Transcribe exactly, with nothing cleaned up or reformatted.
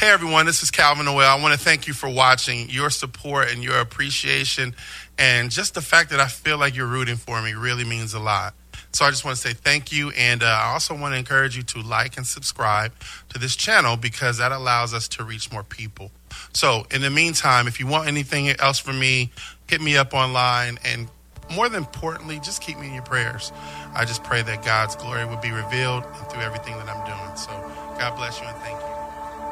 Hey, everyone, this is Calvin Noel. I want to thank you for watching. Your support and your appreciation and just the fact that I feel like you're rooting for me really means a lot. So I just want to say thank you. And uh, I also want to encourage you to like and subscribe to this channel because that allows us to reach more people. So in the meantime, if you want anything else from me, hit me up online. And more than importantly, just keep me in your prayers. I just pray that God's glory would be revealed through everything that I'm doing. So God bless you and thank you.